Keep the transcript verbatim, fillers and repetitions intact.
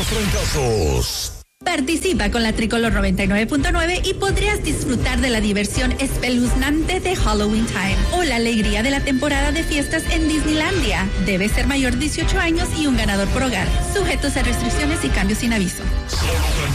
trancazos. Participa con la Tricolor noventa y nueve punto nueve y podrías disfrutar de la diversión espeluznante de Halloween Time o la alegría de la temporada de fiestas en Disneylandia. Debe ser mayor de dieciocho años y un ganador por hogar. Sujetos a restricciones y cambios sin aviso.